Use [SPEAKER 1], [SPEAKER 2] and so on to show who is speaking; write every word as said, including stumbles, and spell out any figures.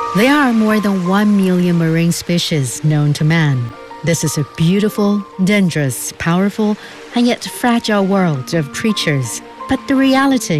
[SPEAKER 1] There are more than one million marine species known to man. This is a beautiful, dangerous, powerful, and yet fragile world of creatures. But the reality